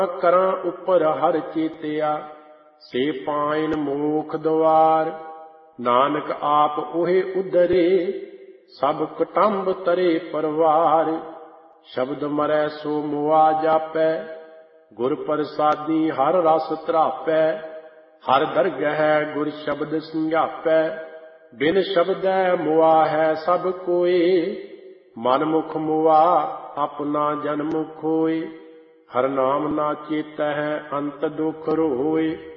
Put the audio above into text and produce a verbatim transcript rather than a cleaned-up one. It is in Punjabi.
ਕਰਾਂ ਉੱਪਰ ਹਰ ਚੇਤਿਆ, ਸੇ ਪਾਇਨ ਮੋਖ ਦੁਆਰ। ਨਾਨਕ ਆਪ ਉਹੇ ਉਧਰੇ, ਸਭ ਕੁਟੰਬ ਤਰੇ ਪਰਵਾਰ। ਸ਼ਬਦ ਮਰੈ ਸੋ ਮੁਆ ਜਾਪੈ, ਗੁਰ ਪ੍ਰਸਾਦੀ ਹਰ ਰਸ ਧਰਾਪੈ। ਹਰ ਦਰਗਹਿ ਗੁਰ ਸ਼ਬਦ ਸਮਝਾਪੈ, ਬਿਨ ਸ਼ਬਦੈ ਮੁਆ ਹੈ ਸਭ ਕੋਇ। ਮਨ ਮੁਖ ਮੁਆ ਆਪਣਾ ਜਨਮ ਖੋਇ, ਹਰ ਨਾਮ ਨਾ ਚੇਤੈ ਅੰਤ ਦੁਖ ਰੋਇ।